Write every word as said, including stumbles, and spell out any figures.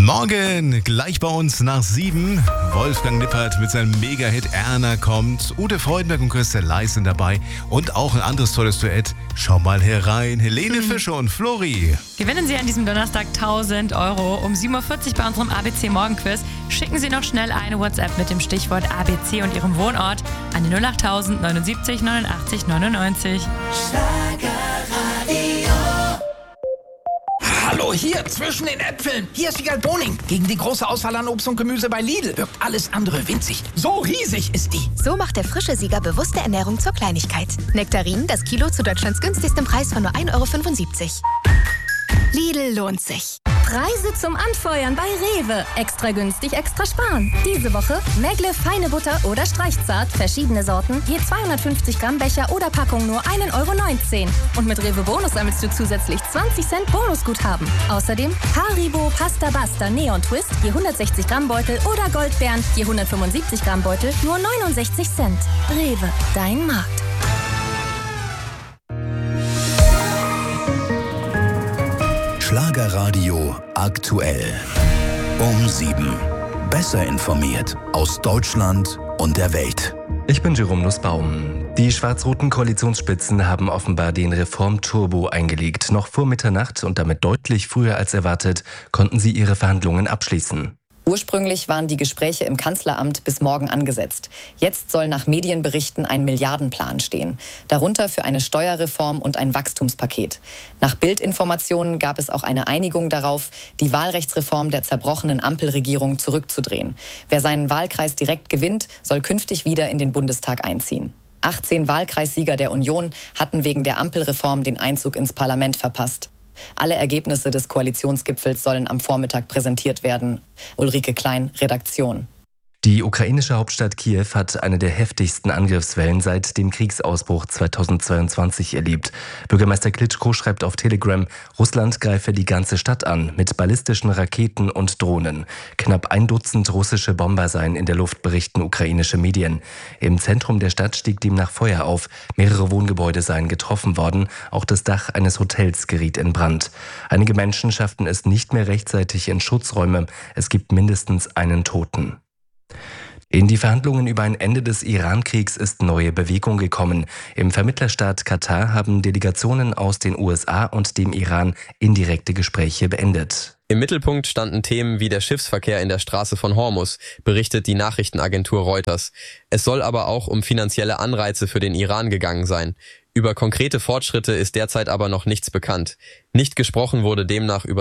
Morgen, gleich bei uns nach sieben. Wolfgang Nippert mit seinem Mega-Hit Erna kommt. Ute Freudenberg und Christian Leis sind dabei. Und auch ein anderes tolles Duett. Schau mal herein. Helene hm. Fischer und Flori. Gewinnen Sie an diesem Donnerstag tausend Euro. Um sieben Uhr vierzig bei unserem A B C Morgenquiz. Schicken Sie noch schnell eine WhatsApp mit dem Stichwort A B C und Ihrem Wohnort an die null acht tausend neunundsiebzig neunundachtzig neunundneunzig. Hallo, hier, zwischen den Äpfeln. Hier ist Sigal Boning. Gegen die große Auswahl an Obst und Gemüse bei Lidl wirkt alles andere winzig. So riesig ist die. So macht der frische Sieger bewusste Ernährung zur Kleinigkeit. Nektarinen, das Kilo zu Deutschlands günstigstem Preis von nur ein Euro fünfundsiebzig. Lidl lohnt sich. Preise zum Anfeuern bei Rewe. Extra günstig, extra sparen. Diese Woche Megle feine Butter oder Streichzart, verschiedene Sorten, je zweihundertfünfzig Gramm Becher oder Packung nur ein Euro neunzehn. Und mit Rewe Bonus sammelst du zusätzlich zwanzig Cent Bonusguthaben. Außerdem Haribo Pasta Basta Neon Twist, je hundertsechzig Gramm Beutel oder Goldbeeren, je hundertfünfundsiebzig Gramm Beutel, nur neunundsechzig Cent. Rewe, dein Markt. Schlagerradio aktuell. Um sieben. Besser informiert aus Deutschland und der Welt. Ich bin Jerome Nussbaum. Die schwarz-roten Koalitionsspitzen haben offenbar den Reform-Turbo eingelegt. Noch vor Mitternacht und damit deutlich früher als erwartet, konnten sie ihre Verhandlungen abschließen. Ursprünglich waren die Gespräche im Kanzleramt bis morgen angesetzt. Jetzt soll nach Medienberichten ein Milliardenplan stehen. Darunter für eine Steuerreform und ein Wachstumspaket. Nach Bild-Informationen gab es auch eine Einigung darauf, die Wahlrechtsreform der zerbrochenen Ampelregierung zurückzudrehen. Wer seinen Wahlkreis direkt gewinnt, soll künftig wieder in den Bundestag einziehen. achtzehn Wahlkreissieger der Union hatten wegen der Ampelreform den Einzug ins Parlament verpasst. Alle Ergebnisse des Koalitionsgipfels sollen am Vormittag präsentiert werden. Ulrike Klein, Redaktion. Die ukrainische Hauptstadt Kiew hat eine der heftigsten Angriffswellen seit dem Kriegsausbruch zweitausendzweiundzwanzig erlebt. Bürgermeister Klitschko schreibt auf Telegram, Russland greife die ganze Stadt an mit ballistischen Raketen und Drohnen. Knapp ein Dutzend russische Bomber seien in der Luft, berichten ukrainische Medien. Im Zentrum der Stadt stieg demnach Feuer auf. Mehrere Wohngebäude seien getroffen worden. Auch das Dach eines Hotels geriet in Brand. Einige Menschen schafften es nicht mehr rechtzeitig in Schutzräume. Es gibt mindestens einen Toten. In die Verhandlungen über ein Ende des Iran-Kriegs ist neue Bewegung gekommen. Im Vermittlerstaat Katar haben Delegationen aus den U S A und dem Iran indirekte Gespräche beendet. Im Mittelpunkt standen Themen wie der Schiffsverkehr in der Straße von Hormuz, berichtet die Nachrichtenagentur Reuters. Es soll aber auch um finanzielle Anreize für den Iran gegangen sein. Über konkrete Fortschritte ist derzeit aber noch nichts bekannt. Nicht gesprochen wurde demnach über